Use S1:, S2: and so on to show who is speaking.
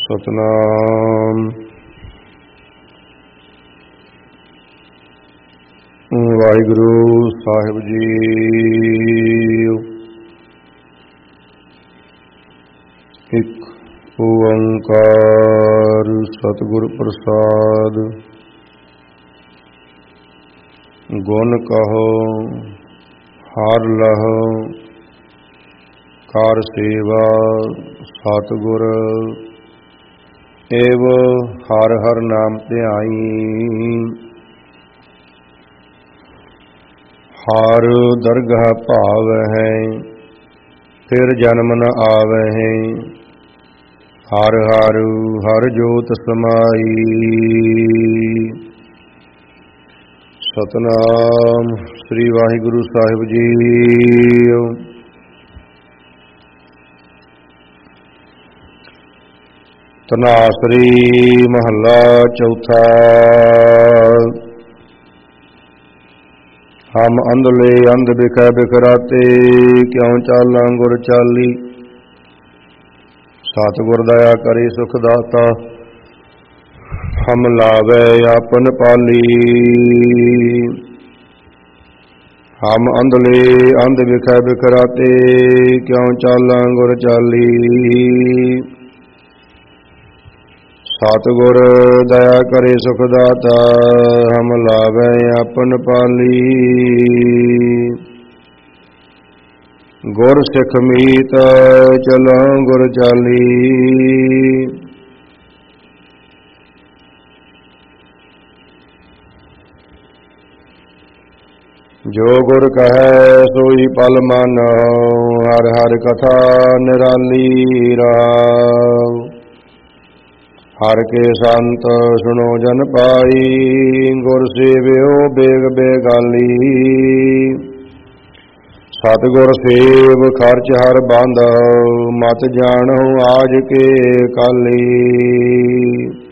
S1: ਸਤਨਾਮ। ਵਾਹਿਗੁਰੂ ਸਾਹਿਬ ਜੀ। ਇੱਕ ਓੰਕਾਰ ਸਤਿਗੁਰ ਪ੍ਰਸਾਦ। ਗੁਣ ਕਹੋ ਹਰਿ ਲਹੋ ਕਾਰ ਸੇਵਾ ਸਤਿਗੁਰ। ਏਵ ਹਰਿ ਹਰਿ ਨਾਮ ਧਿਆਈ। ਹਰਿ ਦਰਗਹ ਭਾਵਹਿ ਫਿਰ ਜਨਮ ਨ ਆਵਹਿ। ਹਰਿ ਹਰਿ ਹਰਿ ਜੋਤਿ ਸਮਾਈ। ਸਤਨਾਮ ਸ੍ਰੀ ਵਾਹਿਗੁਰੂ ਸਾਹਿਬ ਜੀ। ਧਨਾਸਰੀ ਮਹੱਲਾ ਚੌਥਾ। ਹਮ ਅੰਧਲੇ ਅੰਧ ਬਿਖੈ ਬਿਖਰਾਤੇ ਕਿਉ ਚਾਲਾਂ ਗੁਰ ਚਾਲੀ। ਸਤਿਗੁਰ ਦਇਆ ਕਰੇ ਸੁਖ ਦਾਤਾ ਹਮ ਲਾਵੈ ਆਪਨ ਪਾਲੀ। ਹਮ ਅੰਧਲੇ ਅੰਧ ਬਿਖੈ ਬਿਖਰਾਤੇ ਕਿਉ ਚਾਲਾਂ ਗੁਰ ਚਾਲੀ। ਸਤਿਗੁਰ ਦਇਆ ਕਰੇ ਸੁਖ ਦਾਤਾ ਹਮ ਲਾਵੈ ਆਪਨ ਪਾਲੀ। ਗੁਰ ਸਿੱਖ ਮੀਤ ਚਲੋ ਗੁਰ ਚਾਲੀ। ਜੋ ਗੁਰ ਕਹੈ ਸੋਈ ਪਲ ਮਾਨੋ ਹਰਿ ਹਰਿ ਕਥਾ ਨਿਰਾਲੀ ਰਹਾਉ। ਹਰਿ ਕੇ ਸੰਤ ਸੁਣੋ ਜਨ ਪਾਈ ਗੁਰ ਸੇਵਿਓ ਬੇਗ ਬੇਗਾਲੀ। ਸਤਿਗੁਰ ਸੇਵ ਖਰਚ ਹਰ ਬੰਧ ਮਤ ਜਾਣੋ ਆਜ ਕੇ ਕਾਲੀ।